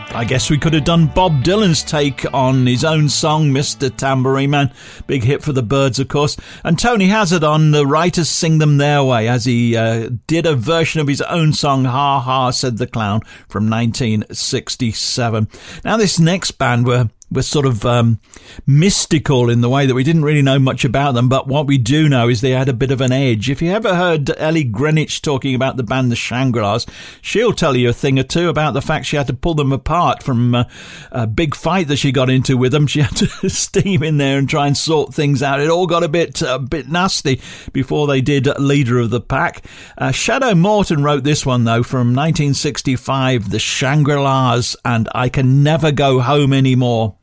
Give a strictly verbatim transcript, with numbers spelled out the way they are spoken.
I guess we could have done Bob Dylan's take on his own song, Mister Tambourine Man. Big hit for the Byrds, of course. And Tony Hazard on The Writers Sing Them Their Way, as he uh, did a version of his own song, Ha Ha Said the Clown, from nineteen sixty-seven. Now, this next band were... were sort of um, mystical in the way that we didn't really know much about them, but what we do know is they had a bit of an edge. If you ever heard Ellie Greenwich talking about the band The Shangri-Las, she'll tell you a thing or two about the fact she had to pull them apart from uh, a big fight that she got into with them. She had to steam in there and try and sort things out. It all got a bit a bit nasty before they did Leader of the Pack. Uh, Shadow Morton wrote this one, though, from nineteen sixty-five, The Shangri-Las and I Can Never Go Home Anymore.